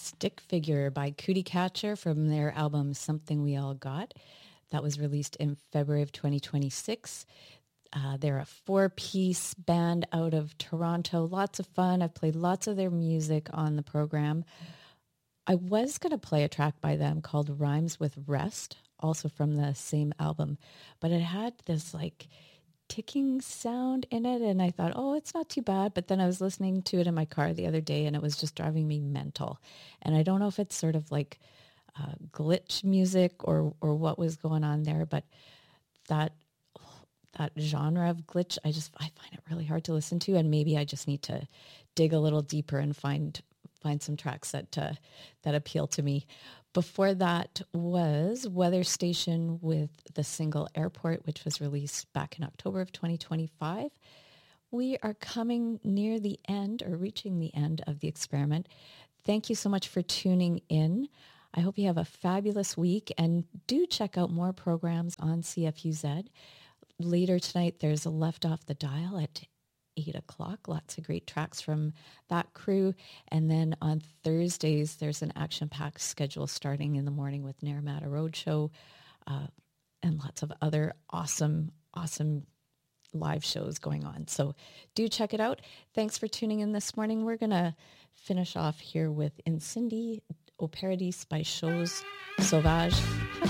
Stick Figure by Cootie Catcher from their album Something We All Got. That was released in February of 2026. They're a 4-piece band out of Toronto. Lots of fun. I've played lots of their music on the program. I was going to play a track by them called Rhymes with Rest, also from the same album, but it had this like ticking sound in it, and I thought, oh, it's not too bad. But then I was listening to it in my car the other day, and it was just driving me mental. And I don't know if it's sort of like glitch music or what was going on there, but that genre of glitch, I find it really hard to listen to, and maybe I just need to dig a little deeper and find some tracks that appeal to me. Before that was Weather Station with the single Airport, which was released back in October of 2025. We are coming near the end, or reaching the end of the experiment. Thank you so much for tuning in. I hope you have a fabulous week, and do check out more programs on CFUZ. Later tonight, there's a Left Off the Dial at 8 o'clock. Lots of great tracks from that crew. And then on Thursdays, there's an action-packed schedule starting in the morning with Naramata Roadshow and lots of other awesome live shows going on. So do check it out. Thanks for tuning in this morning. We're going to finish off here with Incendie au Paradis by Choses Sauvages.